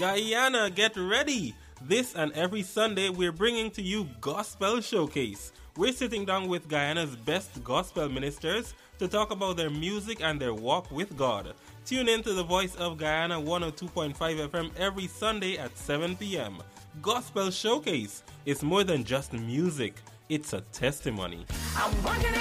Guyana, get ready! This and every Sunday we're bringing to you Gospel Showcase. We're sitting down with Guyana's best gospel ministers to talk about their music and their walk with God. Tune in to the Voice of Guyana 102.5 FM every Sunday at 7 p.m. Gospel Showcase is more than just music. It's a testimony. I'm working